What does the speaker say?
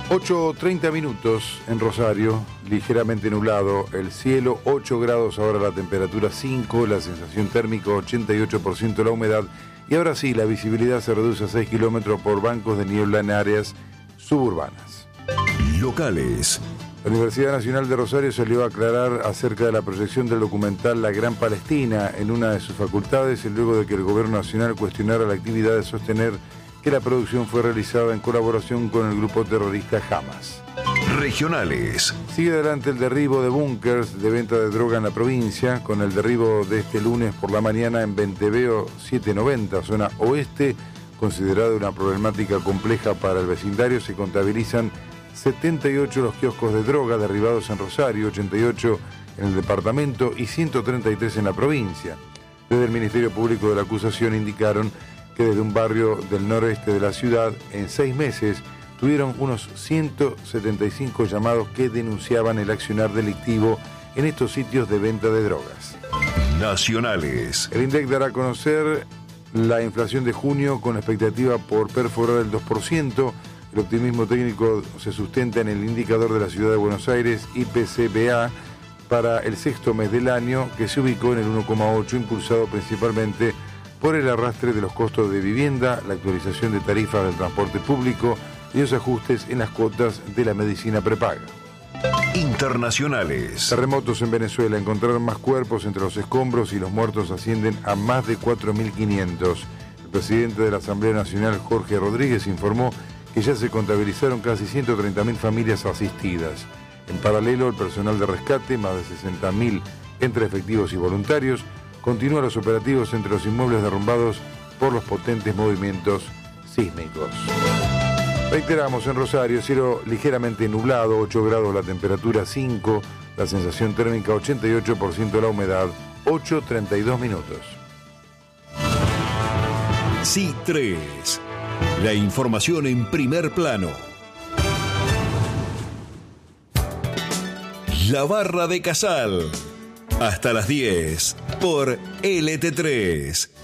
8:30 minutos en Rosario, ligeramente nublado, el cielo 8 grados, ahora la temperatura 5, la sensación térmica 88% la humedad, y ahora sí, la visibilidad se reduce a 6 kilómetros por bancos de niebla en áreas suburbanas. Locales. La Universidad Nacional de Rosario salió a aclarar acerca de la proyección del documental La Gran Palestina en una de sus facultades, luego de que el gobierno nacional cuestionara la actividad de sostener que la producción fue realizada en colaboración con el grupo terrorista Hamas. Regionales. Sigue adelante el derribo de búnkers de venta de droga en la provincia, con el derribo de este lunes por la mañana en Venteveo 790, zona oeste, considerada una problemática compleja para el vecindario. Se contabilizan 78 los kioscos de droga derribados en Rosario, 88 en el departamento y 133 en la provincia. Desde el Ministerio Público de la Acusación indicaron que desde un barrio del noroeste de la ciudad, en 6 meses, tuvieron unos 175 llamados que denunciaban el accionar delictivo en estos sitios de venta de drogas. Nacionales. El INDEC dará a conocer la inflación de junio con expectativa por perforar el 2%. El optimismo técnico se sustenta en el indicador de la Ciudad de Buenos Aires, IPCBA, para el sexto mes del año, que se ubicó en el 1,8, impulsado principalmente por el arrastre de los costos de vivienda, la actualización de tarifas del transporte público y los ajustes en las cuotas de la medicina prepaga. Internacionales. Terremotos en Venezuela. Encontraron más cuerpos entre los escombros y los muertos ascienden a más de 4.500. El presidente de la Asamblea Nacional, Jorge Rodríguez, informó que ya se contabilizaron casi 130.000 familias asistidas. En paralelo, el personal de rescate, más de 60.000 entre efectivos y voluntarios, continúa los operativos entre los inmuebles derrumbados por los potentes movimientos sísmicos. Reiteramos, en Rosario, cielo ligeramente nublado, 8 grados la temperatura, 5, la sensación térmica 88% la humedad, 8:32 minutos. C3. La información en primer plano. La Barra de Casal. Hasta las 10 por LT3.